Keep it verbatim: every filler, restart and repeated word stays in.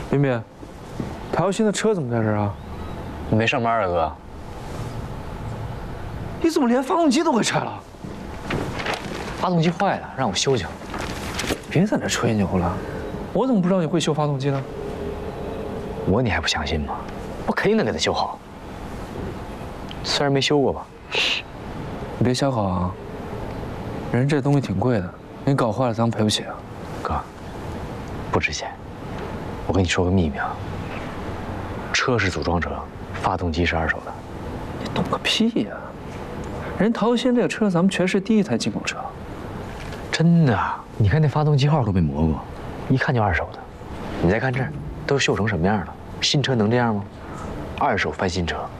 彬彬，陶鑫的车怎么在这儿啊？ 你没上班啊，哥？ 你怎么连发动机都给拆了？ 发动机坏了，让我修修。 别在这吹牛了，我怎么不知道你会修发动机呢？ 我你还不相信吗？我肯定能给它修好。虽然没修过吧。 你别瞎搞啊！人这东西挺贵的，你搞坏了咱们赔不起啊。 哥，不值钱。我跟你说个秘密啊，车是组装车，发动机是二手的。 你懂个屁呀！人陶鑫这个车咱们全市第一台进口车。 真的，你看那发动机号都没磨过，一看就二手的。你再看这儿，都锈成什么样了？新车能这样吗？二手翻新车，